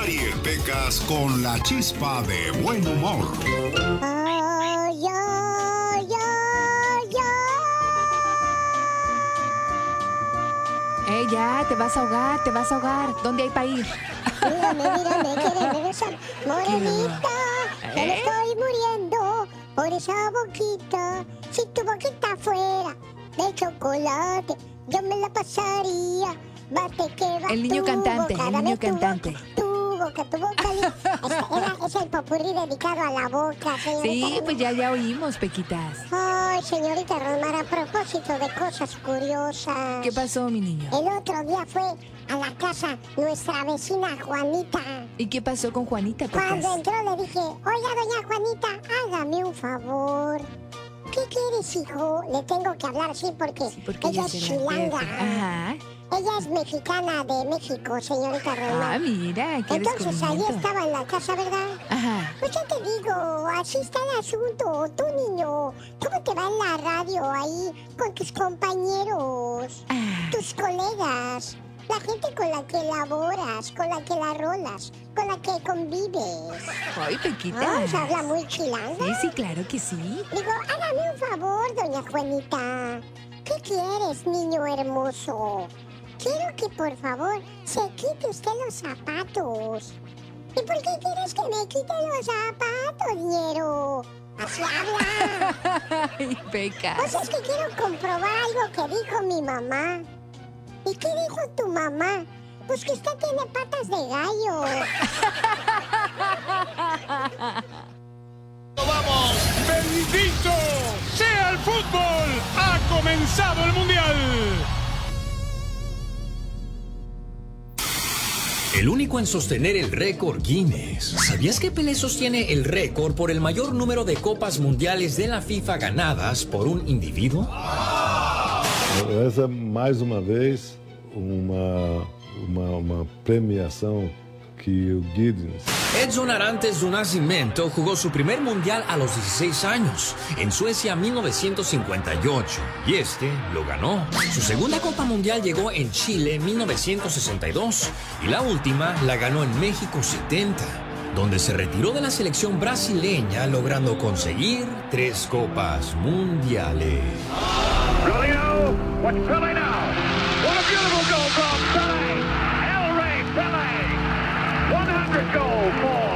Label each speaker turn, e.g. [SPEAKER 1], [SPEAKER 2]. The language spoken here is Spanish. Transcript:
[SPEAKER 1] y el Pecas con la chispa de buen humor.
[SPEAKER 2] Ay, ay, ay, ay.
[SPEAKER 3] Ya, te vas a ahogar, te vas a ahogar. ¿Dónde hay para ir?
[SPEAKER 2] Mírame, quiere besar. Morenita, que me estoy muriendo por esa boquita. Si tu boquita fuera de chocolate, yo me la pasaría. Bate que va.
[SPEAKER 3] El niño cantante, el niño cantante.
[SPEAKER 2] Tu boca. Es el popurrí dedicado a la boca, señorita.
[SPEAKER 3] Sí, pues ya oímos, Pequitas.
[SPEAKER 2] Ay, señorita Rosmar, a propósito de cosas curiosas.
[SPEAKER 3] ¿Qué pasó, mi niño?
[SPEAKER 2] El otro día fue a la casa nuestra vecina Juanita.
[SPEAKER 3] ¿Y qué pasó con Juanita, Pecas?
[SPEAKER 2] Cuando entró le dije, oiga, doña Juanita, hágame un favor. ¿Qué quieres, hijo? Le tengo que hablar así porque ella es chilanga.
[SPEAKER 3] Ajá.
[SPEAKER 2] Ella es mexicana de México, señorita Rosmar.
[SPEAKER 3] Ah, mira, qué
[SPEAKER 2] Entonces ahí estaba en la casa, ¿verdad?
[SPEAKER 3] Ajá.
[SPEAKER 2] Pues ya te digo, así está el asunto. Tú, niño, ¿cómo te va en la radio ahí con tus compañeros, tus colegas, la gente con la que laboras, con la que la rolas, con la que convives?
[SPEAKER 3] Ay, Pequita.
[SPEAKER 2] ¿Se habla muy chilanga?
[SPEAKER 3] Sí, claro que sí.
[SPEAKER 2] Digo, hágame un favor, doña Juanita. ¿Qué quieres, niño hermoso? Quiero que por favor se quite usted los zapatos. ¿Y por qué quieres que me quite los zapatos, ñero? Así habla.
[SPEAKER 3] Ay, Pecas.
[SPEAKER 2] Pues es que quiero comprobar algo que dijo mi mamá. ¿Y qué dijo tu mamá? Pues que usted tiene patas de gallo.
[SPEAKER 4] ¡Vamos! ¡Bendito sea el fútbol! ¡Ha comenzado el Mundial!
[SPEAKER 5] El único en sostener el récord Guinness. ¿Sabías que Pelé sostiene el récord por el mayor número de copas mundiales de la FIFA ganadas por un individuo?
[SPEAKER 6] Essa, mais uma vez, uma premiação que o Guinness...
[SPEAKER 5] Edson Arantes do Nascimento jugó su primer mundial a los 16 años, en Suecia 1958, y este lo ganó. Su segunda Copa Mundial llegó en Chile en 1962, y la última la ganó en México 70, donde se retiró de la selección brasileña logrando conseguir 3 Copas Mundiales.
[SPEAKER 4] Roleo, what's Pelé now? What a beautiful goal from Pelé! El Rey Pelé! 100 goals for